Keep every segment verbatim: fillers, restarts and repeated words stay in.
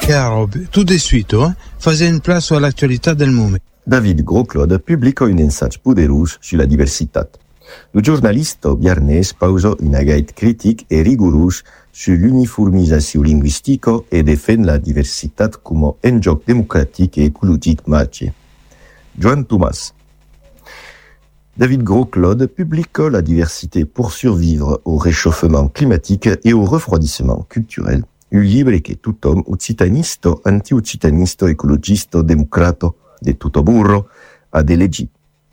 Chiaro, tutto è subito, eh? Fase in place all'attualità del momento. David Grosclod pubblicò un messaggio poderoso sulla diversità. Il giornalista biarnese pausò una guide critica e rigorosa sull'uniformizazione linguistica e difende la diversità come un gioco democratico e ecologico maggiore. Joan Thomas. David Grosclod publique La diversité pour survivre au réchauffement climatique et au refroidissement culturel, un livre che tothom, occitanista, anti-occitanista, ecologista, democrata, de tutto burro, ha elegit.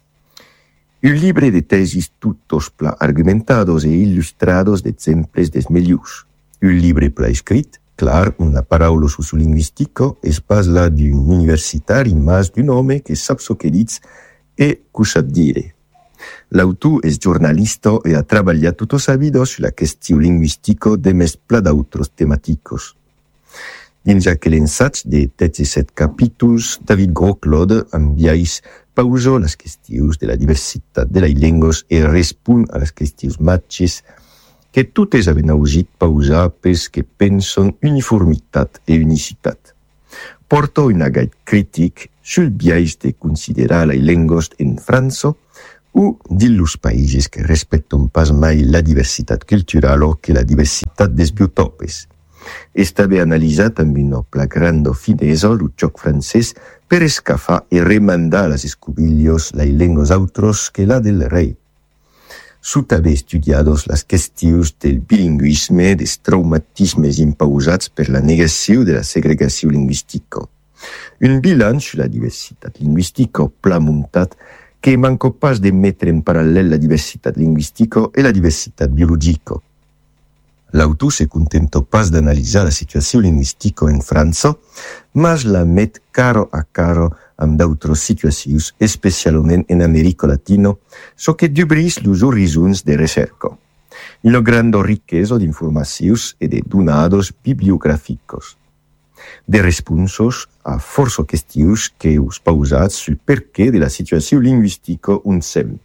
Un livre de tesis tuttos pla argumentados e illustrados d'exemples des meglius. Un livre pla escrit, clar, una paraula sociolinguistica, es pas la d'un universitari, mas d'un home que sap so che diz e cusat dire. L'autor es giornalista e ha treballat tota sa vida sulla questione linguistica de mes pla d'autres tematicos. Dins aquel ensaig de dezesset capítols, David Grosclod enviais pausa las questions de la diversitat de les llengues e respon a les questions matches que totes haben augit pausar pels que pensen uniformitat e unicitat. Porta una guide critic sul biais de considerar les llengues en França o dins països que respecten pas mai la diversitat cultural o que la diversitat des biotopes. Estava analitzat amb una grande finesa el joc francès per escafar e remandar les escobillos les llengues autres que la del rei. Sut haver estudiados les qüestions del bilingüisme, des traumatismes impausats per la negació de la segregació lingüística. Un bilan sur la diversitat lingüística pla muntat que manca pas de mettre en paral·lel la diversitat lingüística e la diversitat biologica. L'autor se contenta pas d'analitzar la situació lingüística en França, mas la met caro a caro amb d'autres situacions, especialment en Amèrica Latina, so que dubrís los horizons de recerca. Una grande riquesa d'informacions e de donados bibliogràficos. De responsos a força qüestions que us pausats sul perqué de la situació lingüística on sem.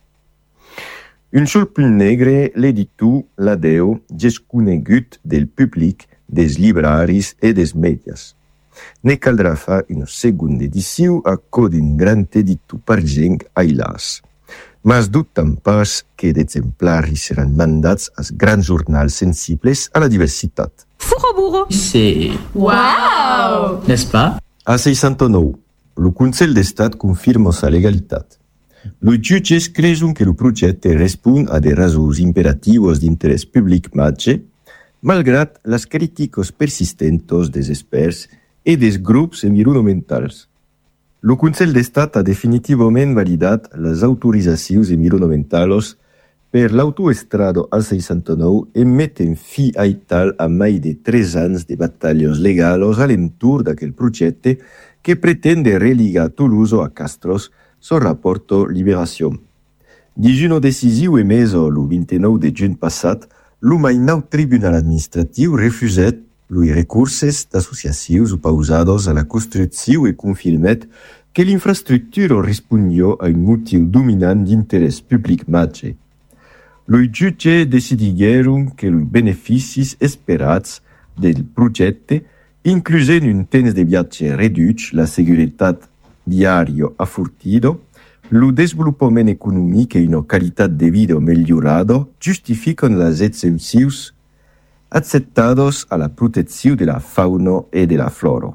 Un sol punt negre l'editor l'adeu desconegut del public, des libraris e des medias. Ne caldrà fa una segunda edició a causa d'un gran editor pargent ailas. Mas dubtem pas que d'exemplaris seran mandats als grans jornals sensibles a la diversitat. Fourrobourro. C'est... Waouh! N'est-ce pas? A seixanta-nou, el Consell d'Estat confirma sa legalitat. Los jutges creuen que el projecte respon a de raons imperativos d'interès public maggiore, malgrat les crítiques persistentes des experts e des grups environnementals. El Consell d'Estat ha definitivament validat les autoritzacions environnementals per l'autoestrada A seixanta-nou e meten fi a tal a mai de tres anys de batalles legals a l'entorn d'aquell projecte que pretende religar Toulouse a Castros, so rapporto Libération. Dins una decisió emesa el vint-i-nou de juny passat, el mainau tribunal administratiu refusat los recursos d'associacions oposades a la construcció e confirmat que l'infraestructura respondia a un motiu dominant d'interès public major. Los jutges decidigueren que los beneficis esperats del projecte, inclusen un temps de viatge reduït, la seguretat diària afortida, el desenvolupament econòmic i una qualitat de vida millorada justifiquen les exempcions acceptades a la protecció de la fauna e de la flora.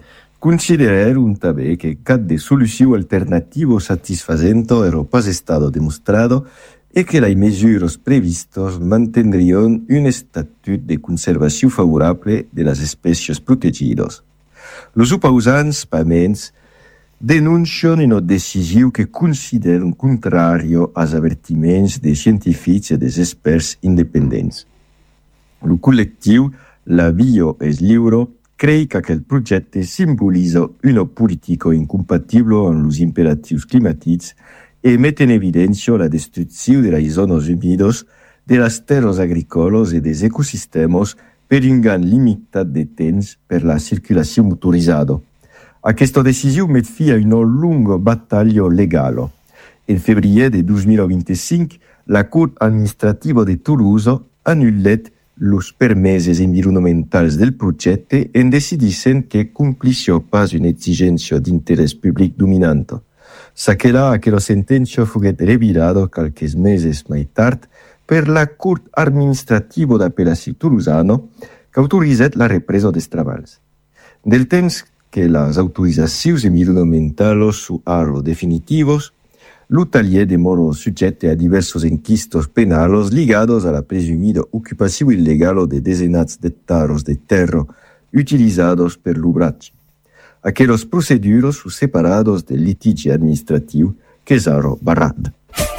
Considerem també que cap de solució alternativa satisfacente era pas estada demostrada e que les mesures previstes mantindrien un estatut de conservació favorable de les espècies protegides. Els oposants, paments, denuncien una decisió que consideren contrària als avertiments de científics i dels experts independents. El col·lectiu La Via és Lliure creu que aquest projecte simbolitza una política incompatible amb els imperatius climàtics i met en evidència la destrucció de les zones humides, de les terres agrícoles i dels ecosistemes per un gran limitat de temps per la circulació motoritzada. Aquesta decisió met fi a una longa batalla legal. En febrer de dos mil vint-i-cinc, la Cort administrativa de Toulouse annullet Los permeses environnementals del progetto en decidissent que complissio pas une exigència d'interès public dominante. S'aquela aquella sentença foguet revirado calques meses mai tard per la Cort Administrativo d'Appellació Toulousano qu'autorizet la represa des treballs. Del temps que les autorizacions environnementales su aro definitivos, l'hotelier demora sujete a diversos enquistos penalos ligados a la presumida ocupació il·legal de dezenats d'hectares de terra utilizados per l'obratge. Aquellos procedures su separados del litigi administratiu que és aro barrat.